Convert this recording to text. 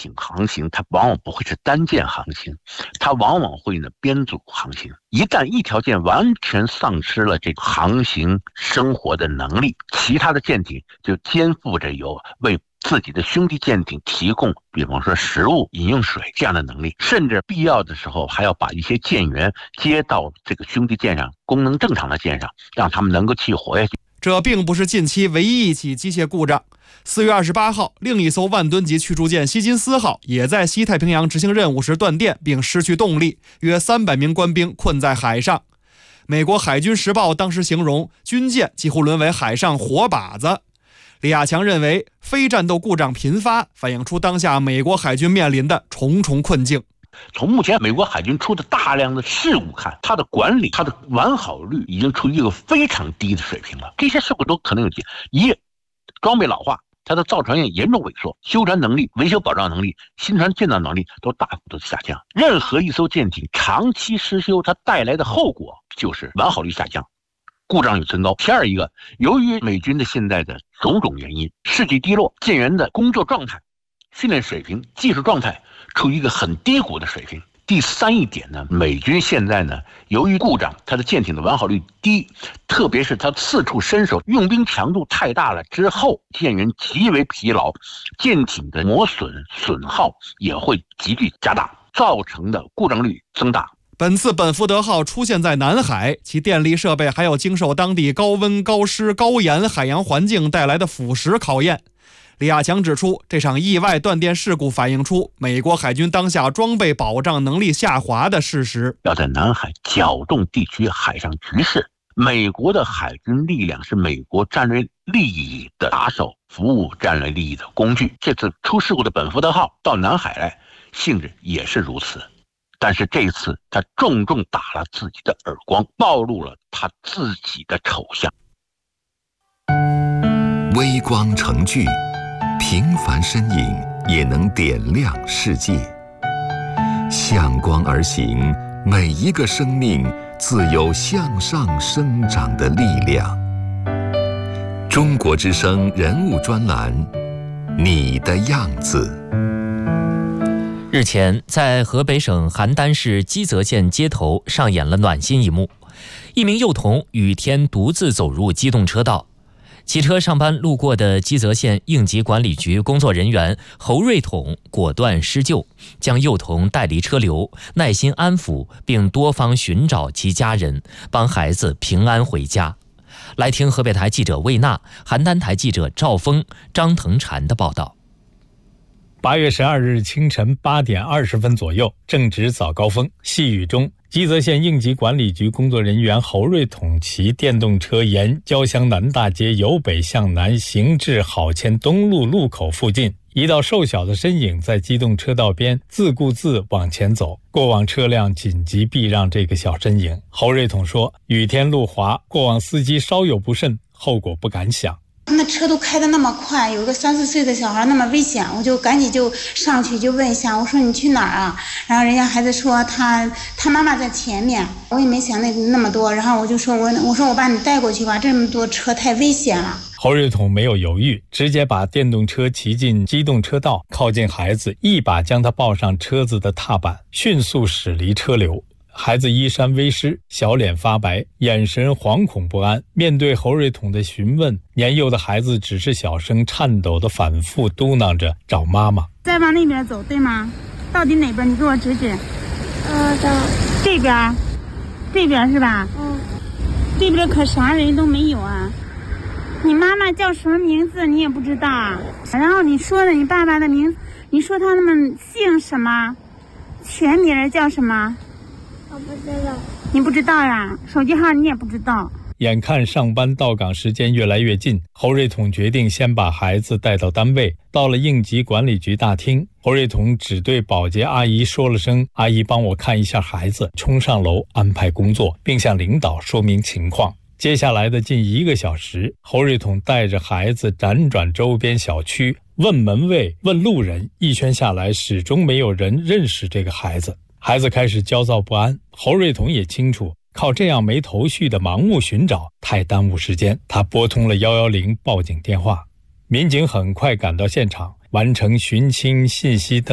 艇航行它往往不会是单舰航行，它往往会呢编组航行。一旦一条舰完全丧失了这个航行生活的能力，其他的舰艇就肩负着有为自己的兄弟舰艇提供比方说食物、饮用水这样的能力，甚至必要的时候还要把一些舰员接到这个兄弟舰上，功能正常的舰上，让他们能够继续活下去。 这并不是近期唯一一起机械故障。4月28号，另一艘万吨级驱逐舰希金斯号也在西太平洋执行任务时断电并失去动力，约300名官兵困在海上。美国海军时报当时形容军舰几乎沦为海上活靶子。李亚强认为，非战斗故障频发，反映出当下美国海军面临的重重困境。 从目前美国海军出的大量的事故看，它的管理、它的完好率已经处于一个非常低的水平了。这些事故都可能有一，装备老化，它的造船业严重萎缩，修船能力、维修保障能力、新船建造能力都大幅度下降。任何一艘舰艇长期失修，它带来的后果就是完好率下降，故障率增高。第二一个，由于美军的现在的种种原因，士气低落，舰员的工作状态、训练水平、技术状态处于一个很低谷的水平。第三一点呢，美军现在呢，由于故障，它的舰艇的完好率低，特别是它四处伸手，用兵强度太大了之后，舰员极为疲劳，舰艇的磨损损耗也会急剧加大，造成的故障率增大。 本次本福德号出现在南海，其电力设备还要经受当地高温、高湿、高盐海洋环境带来的腐蚀考验。李亚强指出，这场意外断电事故反映出美国海军当下装备保障能力下滑的事实。 要在南海搅动地区海上局势，美国的海军力量是美国战略利益的打手，服务战略利益的工具。这次出事故的本福德号到南海来，性质也是如此。但是这次他重重打了自己的耳光，暴露了他自己的丑相。 微光成炬，平凡身影也能点亮世界。向光而行，每一个生命自有向上生长的力量。中国之声人物专栏，你的样子。 日前，在河北省邯郸市基泽县街头上演了暖心一幕。一名幼童雨天独自走入机动车道，骑车上班路过的基泽县应急管理局工作人员侯瑞统果断施救，将幼童带离车流，耐心安抚，并多方寻找其家人，帮孩子平安回家。来听河北台记者魏娜、邯郸台记者赵峰、张腾婵的报道。 8月12日清晨8点20分左右，正值早高峰，细雨中，基泽县应急管理局工作人员侯瑞统骑电动车沿焦乡南大街由北向南行至好迁东路路口附近，一道瘦小的身影在机动车道边自顾自往前走，过往车辆紧急避让这个小身影。侯瑞统说，雨天路滑，过往司机稍有不慎，后果不敢想。 那车都开得那么快，有个3、4岁的小孩那么危险，我就赶紧就上去就问一下，我说你去哪儿啊？然后人家孩子说他妈妈在前面，我也没想那么多，然后我就说我说我把你带过去吧，这么多车太危险了。 侯瑞统没有犹豫，直接把电动车骑进机动车道，靠近孩子，一把将他抱上车子的踏板，迅速驶离车流。孩子衣衫微湿，小脸发白，眼神惶恐不安。面对侯瑞统的询问，年幼的孩子只是小声颤抖地反复嘟囔着找妈妈。 再往那边走，对吗？到底哪边？你给我指指。这边，这边是吧？这边可啥人都没有啊。你妈妈叫什么名字？你也不知道啊。然后你说的你爸爸的名字，你说他们姓什么？全名叫什么？我不知道。你不知道呀？手机号你也不知道。 眼看上班到岗时间越来越近，侯瑞统决定先把孩子带到单位。到了应急管理局大厅，侯瑞统只对保洁阿姨说了声阿姨帮我看一下孩子，冲上楼安排工作，并向领导说明情况。接下来的近1个小时，侯瑞统带着孩子辗转周边小区，问门卫问路人，一圈下来始终没有人认识这个孩子。孩子开始焦躁不安，侯瑞统也清楚靠这样没头绪的盲目寻找太耽误时间，他拨通了110报警电话。民警很快赶到现场，完成寻亲信息登